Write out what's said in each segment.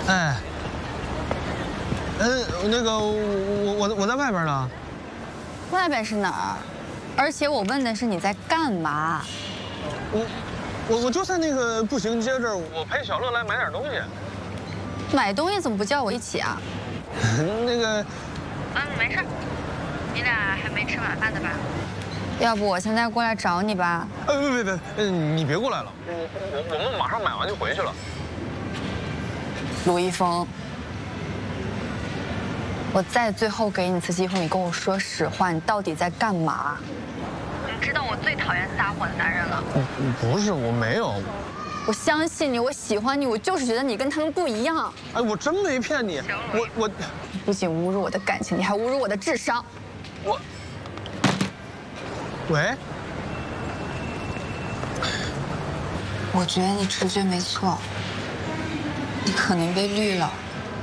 哎，那个我在外边呢。 外边是哪儿？而且我问的是你在干嘛？ 我就在那个步行街这儿，我陪小乐来买点东西。 买东西怎么不叫我一起啊？ 那个， 没事，你俩还没吃晚饭的吧？要不我现在过来找你吧？ 别，你别过来了，我们马上买完就回去了。 卢一峰，我再最后给你一次机会，你跟我说实话，你到底在干嘛？你知道我最讨厌撒谎的男人了。 不是，我没有。 我相信你，我喜欢你，我就是觉得你跟他们不一样。 哎，我真没骗你，我你不仅侮辱我的感情，你还侮辱我的智商。 喂。 我觉得你直觉没错，你可能被绿了。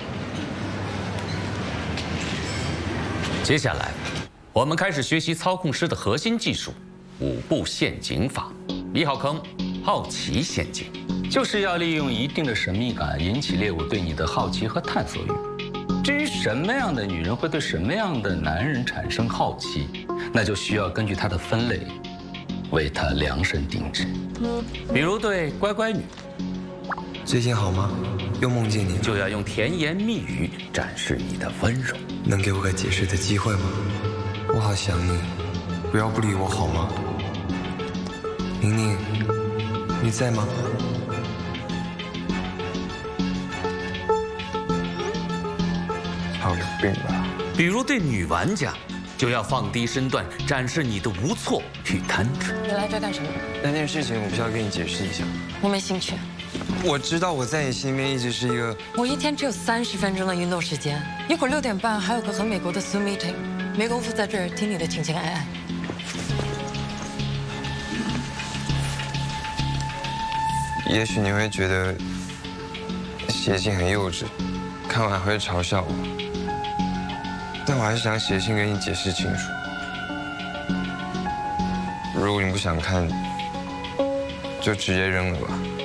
接下来，我们开始学习操控师的核心技术——5步陷阱法。1号坑，好奇陷阱， 就是要利用一定的神秘感，引起猎物对你的好奇和探索欲。至于什么样的女人会对什么样的男人产生好奇，那就需要根据她的分类，为她量身定制。 比如对乖乖女， 最近好吗？又梦见你， 就要用甜言蜜语展示你的温柔。 能给我个解释的机会吗？我好想你，不要不理我好吗？宁宁，你在吗？好有病吧！ 比如对女玩家，就要放低身段，展示你的无措与贪吃。 你来这干什么？ 那件事情我必须要跟你解释一下。 我没兴趣。 我知道我在你心里面一直是一个…… 我一天只有30分钟的运动时间，一会儿6点半还有个和美国的 Zoom meeting， 没工夫在这儿听你的情情爱爱。 也许你会觉得写信很幼稚，看完还会嘲笑我，但我还是想写信跟你解释清楚。如果你不想看，就直接扔了吧。